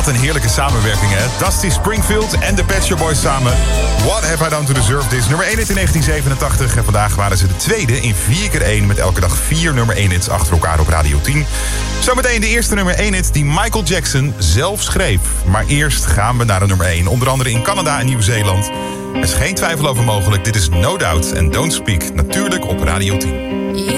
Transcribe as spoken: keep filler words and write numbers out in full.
Wat een heerlijke samenwerking, hè? Dusty Springfield en de Pet Shop Boys samen. What Have I Done to Deserve This? Nummer één hit in negentien zevenentachtig. En vandaag waren ze de tweede in vier keer één... met elke dag vier nummer één hits achter elkaar op Radio tien. Zometeen de eerste nummer één hit die Michael Jackson zelf schreef. Maar eerst gaan we naar de nummer één. Onder andere in Canada en Nieuw-Zeeland. Er is geen twijfel over mogelijk. Dit is No Doubt en Don't Speak. Natuurlijk op Radio tien.